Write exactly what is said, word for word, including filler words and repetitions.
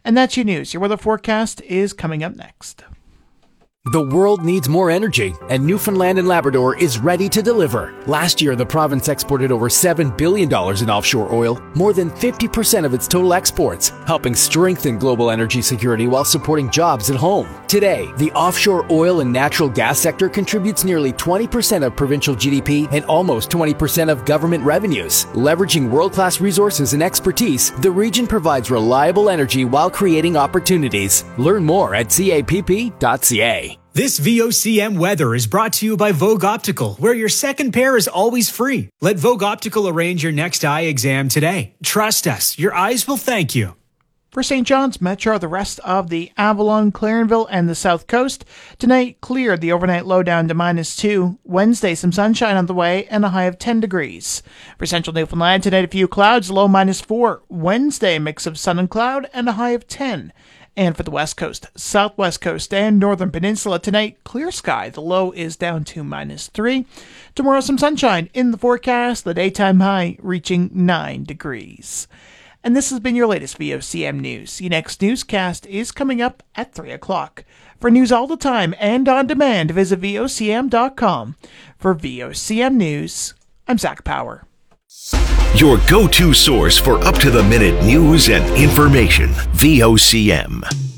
And that's your news. Your weather forecast is coming up next. The world needs more energy, and Newfoundland and Labrador is ready to deliver. Last year, the province exported over seven billion dollars in offshore oil, more than fifty percent of its total exports, helping strengthen global energy security while supporting jobs at home. Today, the offshore oil and natural gas sector contributes nearly twenty percent of provincial G D P and almost twenty percent of government revenues. Leveraging world-class resources and expertise, the region provides reliable energy while creating opportunities. Learn more at capp dot c a. This V O C M weather is brought to you by Vogue Optical, where your second pair is always free. Let Vogue Optical arrange your next eye exam today. Trust us, your eyes will thank you. For Saint John's Metro, the rest of the Avalon, Clarenville, and the South Coast, tonight clear, the overnight low down to minus two. Wednesday, some sunshine on the way and a high of ten degrees. For Central Newfoundland, tonight a few clouds, low minus four. Wednesday, mix of sun and cloud and a high of ten. And for the West Coast, Southwest Coast, and Northern Peninsula tonight, clear sky. The low is down to minus three. Tomorrow, some sunshine in the forecast. The daytime high reaching nine degrees. And this has been your latest V O C M News. Your next newscast is coming up at three o'clock. For news all the time and on demand, visit V O C M dot com. For V O C M News, I'm Zach Power. Your go-to source for up-to-the-minute news and information. V O C M.